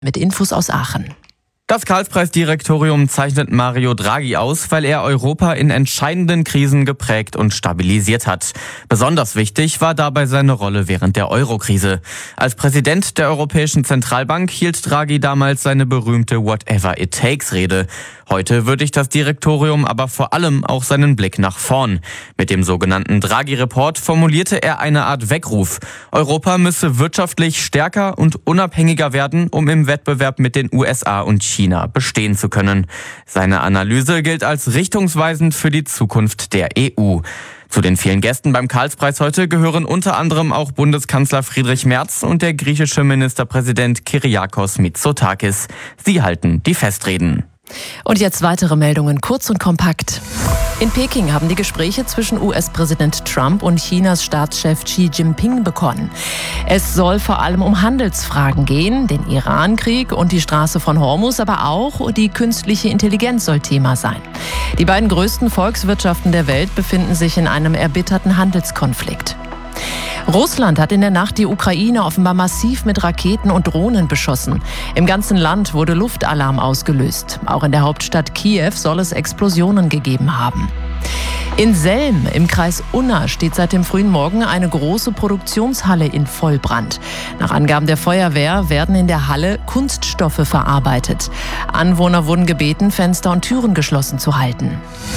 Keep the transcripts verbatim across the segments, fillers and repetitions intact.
mit Infos aus Aachen. Das Karls-Preis-Direktorium zeichnet Mario Draghi aus, weil er Europa in entscheidenden Krisen geprägt und stabilisiert hat. Besonders wichtig war dabei seine Rolle während der Euro-Krise. Als Präsident der Europäischen Zentralbank hielt Draghi damals seine berühmte Whatever-it-takes-Rede. Heute würdigt das Direktorium aber vor allem auch seinen Blick nach vorn. Mit dem sogenannten Draghi-Report formulierte er eine Art Weckruf. Europa müsse wirtschaftlich stärker und unabhängiger werden, um im Wettbewerb mit den U S A und China bestehen zu können. Seine Analyse gilt als richtungsweisend für die Zukunft der E U. Zu den vielen Gästen beim Karls-Preis heute gehören unter anderem auch Bundeskanzler Friedrich Merz und der griechische Ministerpräsident Kyriakos Mitsotakis. Sie halten die Festreden. Und jetzt weitere Meldungen, kurz und kompakt. In Peking haben die Gespräche zwischen U S-Präsident Trump und Chinas Staatschef Xi Jinping begonnen. Es soll vor allem um Handelsfragen gehen, den Iran-Krieg und die Straße von Hormuz, aber auch die künstliche Intelligenz soll Thema sein. Die beiden größten Volkswirtschaften der Welt befinden sich in einem erbitterten Handelskonflikt. Russland hat in der Nacht die Ukraine offenbar massiv mit Raketen und Drohnen beschossen. Im ganzen Land wurde Luftalarm ausgelöst. Auch in der Hauptstadt Kiew soll es Explosionen gegeben haben. In Selm im Kreis Unna steht seit dem frühen Morgen eine große Produktionshalle in Vollbrand. Nach Angaben der Feuerwehr werden in der Halle Kunststoffe verarbeitet. Anwohner wurden gebeten, Fenster und Türen geschlossen zu halten.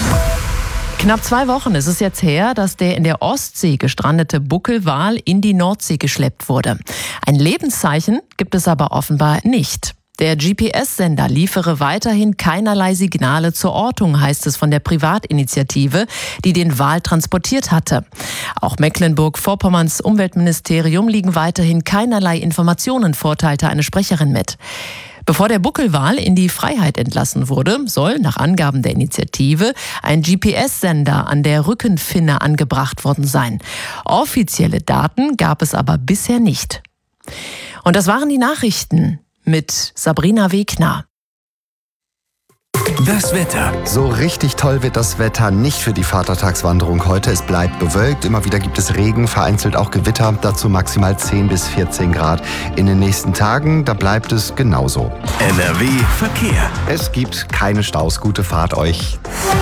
Knapp zwei Wochen ist es jetzt her, dass der in der Ostsee gestrandete Buckelwal in die Nordsee geschleppt wurde. Ein Lebenszeichen gibt es aber offenbar nicht. Der G P S-Sender liefere weiterhin keinerlei Signale zur Ortung, heißt es von der Privatinitiative, die den Wal transportiert hatte. Auch Mecklenburg-Vorpommerns Umweltministerium liegen weiterhin keinerlei Informationen vor, teilte eine Sprecherin mit. Bevor der Buckelwal in die Freiheit entlassen wurde, soll nach Angaben der Initiative ein G P S-Sender an der Rückenfinne angebracht worden sein. Offizielle Daten gab es aber bisher nicht. Und das waren die Nachrichten mit Sabrina Wegner. Das Wetter. So richtig toll wird das Wetter nicht für die Vatertagswanderung heute. Es bleibt bewölkt, immer wieder gibt es Regen, vereinzelt auch Gewitter, dazu maximal zehn bis vierzehn Grad. In den nächsten Tagen, da bleibt es genauso. N R W Verkehr. Es gibt keine Staus, gute Fahrt euch.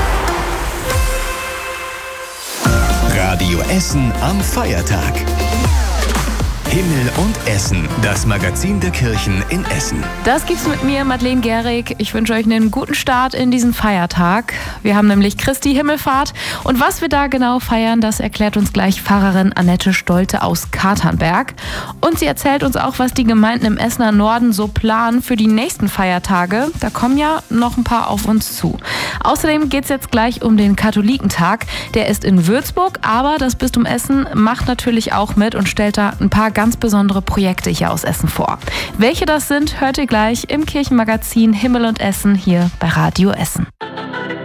Radio Essen am Feiertag. Himmel und Essen, das Magazin der Kirchen in Essen. Das gibt's mit mir, Madeleine Gehrig. Ich wünsche euch einen guten Start in diesen Feiertag. Wir haben nämlich Christi Himmelfahrt. Und was wir da genau feiern, das erklärt uns gleich Pfarrerin Annette Stolte aus Katernberg. Und sie erzählt uns auch, was die Gemeinden im Essener Norden so planen für die nächsten Feiertage. Da kommen ja noch ein paar auf uns zu. Außerdem geht's jetzt gleich um den Katholikentag. Der ist in Würzburg, aber das Bistum Essen macht natürlich auch mit und stellt da ein paar ganz besondere Projekte hier aus Essen vor. Welche das sind, hört ihr gleich im Kirchenmagazin Himmel und Essen hier bei Radio Essen.